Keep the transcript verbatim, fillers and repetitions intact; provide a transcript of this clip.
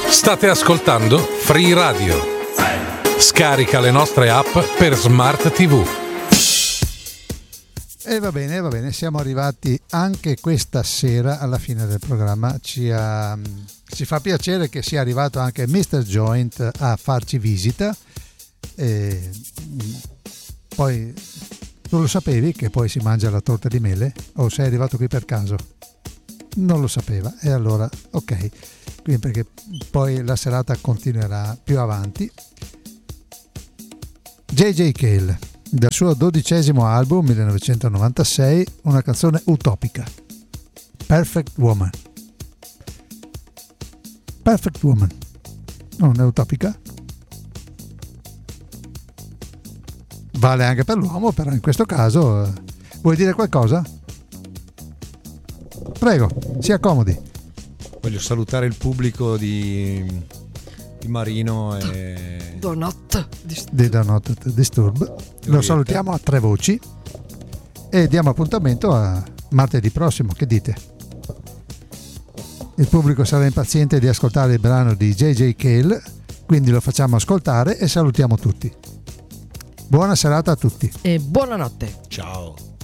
State ascoltando Free Radio. Scarica le nostre app per Smart tivù. E va bene, va bene, siamo arrivati anche questa sera alla fine del programma. Ci, ha, ci fa piacere che sia arrivato anche mister Joint a farci visita. E poi tu lo sapevi che poi si mangia la torta di mele? O sei arrivato qui per caso? Non lo sapeva, e allora ok, quindi perché poi la serata continuerà più avanti. J J Cale, dal suo dodicesimo album millenovecentonovantasei, una canzone utopica, Perfect Woman. Perfect Woman non è utopica? Vale anche per l'uomo, però in questo caso eh, vuoi dire qualcosa? Prego, si accomodi. Voglio salutare il pubblico di, di Marino e Do Not di Do Not Disturb. Lo salutiamo a tre voci e diamo appuntamento a martedì prossimo. Che dite? Il pubblico sarà impaziente di ascoltare il brano di J J Cale, quindi lo facciamo ascoltare e salutiamo tutti. Buona serata a tutti e buonanotte. Ciao.